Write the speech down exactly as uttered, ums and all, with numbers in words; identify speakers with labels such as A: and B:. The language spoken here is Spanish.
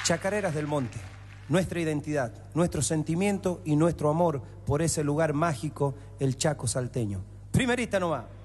A: Chacareras del Monte, nuestra identidad, nuestro sentimiento y nuestro amor por ese lugar mágico, el Chaco salteño. Primerita nomás.